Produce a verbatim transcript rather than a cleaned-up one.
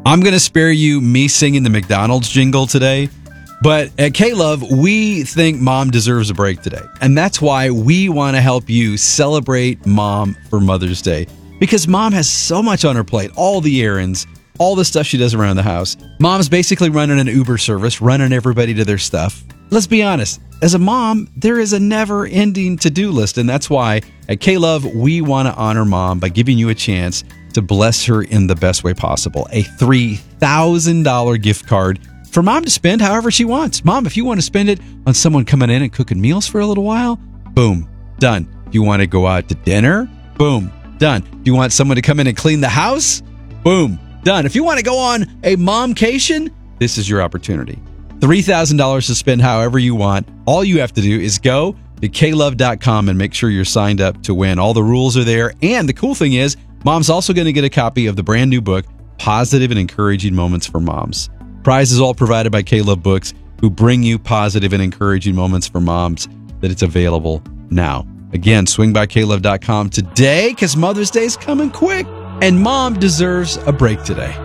I'm going to spare you me singing the McDonald's jingle today, but at K-Love, we think mom deserves a break today. And that's why we want to help you celebrate mom for Mother's Day. Because mom has so much on her plate, all the errands, all the stuff she does around the house. Mom's basically running an Uber service, running everybody to their stuff. Let's be honest, as a mom, there is a never-ending to-do list, and that's why at K-Love, we want to honor mom by giving you a chance to bless her in the best way possible. A three thousand dollars gift card for mom to spend however she wants. Mom, if you want to spend it on someone coming in and cooking meals for a little while, boom, done. If you want to go out to dinner, boom, done. If you want someone to come in and clean the house, boom, done. If you want to go on a momcation, this is your opportunity. three thousand dollars to spend however you want. All you have to do is go to K love dot com and make sure you're signed up to win. All the rules are there. And the cool thing is, mom's also going to get a copy of the brand new book, Positive and Encouraging Moments for Moms. Prize is all provided by K-Love Books, who bring you positive and encouraging moments for moms, that it's available now. Again, swing by K love dot com today because Mother's Day is coming quick and mom deserves a break today.